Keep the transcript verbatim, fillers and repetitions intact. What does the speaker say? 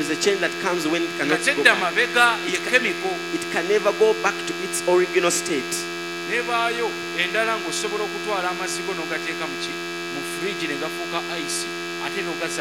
is a change that comes when it cannot go Katedda back. mabega ye chemical. It can never go back to its original state. Nebaayo endala ng'osobola okutwala amazzi go n'ogateeka mu ki mu fridge ne gafuuka ice ate n'ogaza